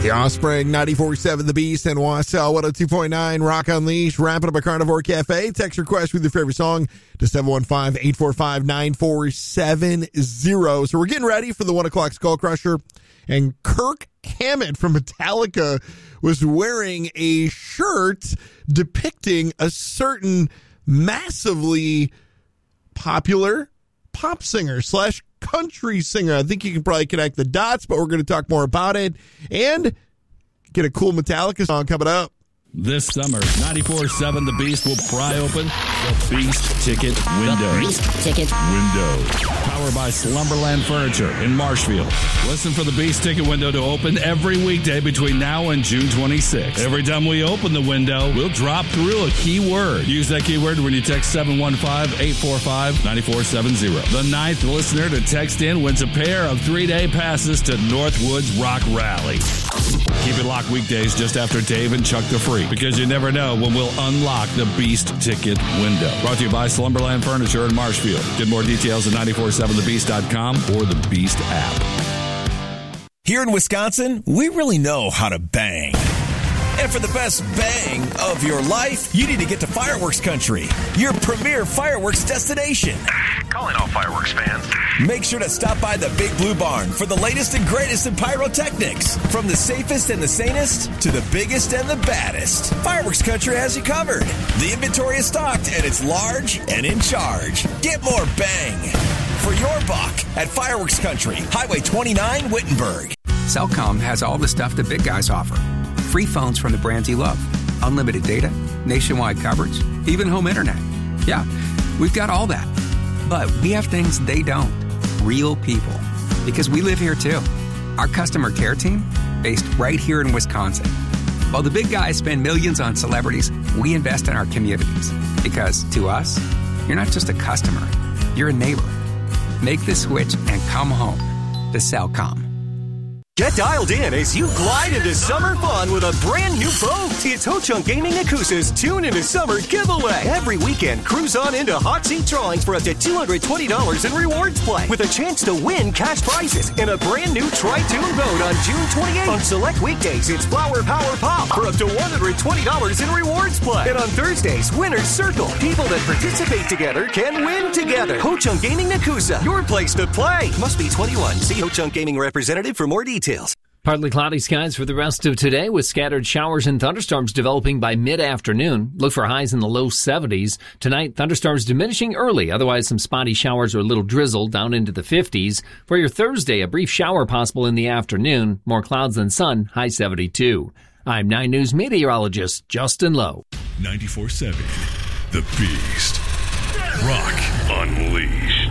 The Offspring, 94.7 The Beast, and Wausau, 102.9 Rock Unleashed. Wrapping up a Carnivore Cafe. Text request with your favorite song to 715-845-9470. So we're getting ready for the 1 o'clock Skull Crusher. And Kirk Hammett from Metallica was wearing a shirt depicting a certain massively popular pop singer / country singer. I think you can probably connect the dots, but we're going to talk more about it and get a cool Metallica song coming up. This summer, 94.7 The Beast will pry open the Beast Ticket Window. The Beast Ticket Window. Powered by Slumberland Furniture in Marshfield. Listen for the Beast Ticket Window to open every weekday between now and June 26th. Every time we open the window, we'll drop through a keyword. Use that keyword when you text 715-845-9470. The 9th listener to text in wins a pair of 3-day passes to Northwoods Rock Rally. Keep it locked weekdays just after Dave and Chuck the Freak, because you never know when we'll unlock the Beast Ticket Window. Brought to you by Slumberland Furniture in Marshfield. Get more details at 947thebeast.com or the Beast app. Here in Wisconsin, we really know how to bang. And for the best bang of your life, you need to get to Fireworks Country, your premier fireworks destination. Calling all fireworks fans. Make sure to stop by the Big Blue Barn for the latest and greatest in pyrotechnics. From the safest and the sanest to the biggest and the baddest, Fireworks Country has you covered. The inventory is stocked and it's large and in charge. Get more bang for your buck at Fireworks Country, Highway 29, Wittenberg. Cellcom has all the stuff the big guys offer. Free phones from the brands you love, unlimited data, nationwide coverage, even home internet. Yeah, we've got all that. But we have things they don't. Real people. Because we live here too. Our customer care team, based right here in Wisconsin. While the big guys spend millions on celebrities, we invest in our communities. Because to us, you're not just a customer, you're a neighbor. Make the switch and come home to Cellcom. Get dialed in as you glide into summer fun with a brand new boat. It's Ho Chunk Gaming Nakusa's Tune into Summer giveaway. Every weekend, cruise on into hot seat drawings for up to $220 in rewards play with a chance to win cash prizes in a brand new Tri-Tune boat on June 28th. On select weekdays, it's Flower Power Pop for up to $120 in rewards play. And on Thursdays, Winner's Circle. People that participate together can win together. Ho Chunk Gaming Nakusa, your place to play. Must be 21. See Ho Chunk Gaming representative for more details. Partly cloudy skies for the rest of today with scattered showers and thunderstorms developing by mid-afternoon. Look for highs in the low 70s. Tonight, thunderstorms diminishing early. Otherwise, some spotty showers or a little drizzle down into the 50s. For your Thursday, a brief shower possible in the afternoon. More clouds than sun, high 72. I'm 9 News meteorologist Justin Lowe. 94.7 The Beast. Rock Unleashed.